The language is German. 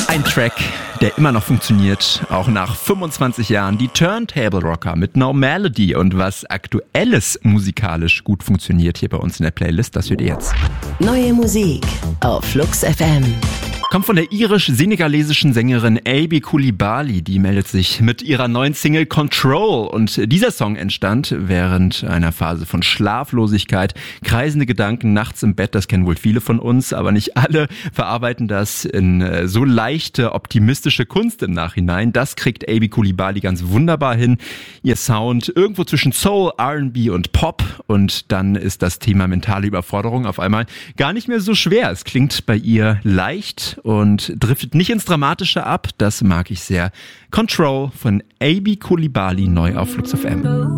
Ein Track, der immer noch funktioniert, auch nach 25 Jahren. Die Turntable Rocker mit No Melody. Und was Aktuelles musikalisch gut funktioniert hier bei uns in der Playlist, das hört ihr jetzt. Neue Musik auf Flux FM. Kommt von der irisch-senegalesischen Sängerin Abi Coulibaly, die meldet sich mit ihrer neuen Single Control. Und dieser Song entstand während einer Phase von Schlaflosigkeit, kreisende Gedanken nachts im Bett, das kennen wohl viele von uns, aber nicht alle verarbeiten das in so leichte, optimistische Kunst im Nachhinein. Das kriegt Abi Coulibaly ganz wunderbar hin. Ihr Sound irgendwo zwischen Soul, R&B und Pop, und dann ist das Thema mentale Überforderung auf einmal gar nicht mehr so schwer. Es klingt bei ihr leicht und driftet nicht ins Dramatische ab. Das mag ich sehr. Control von Abi Coulibaly, neu auf Flux FM.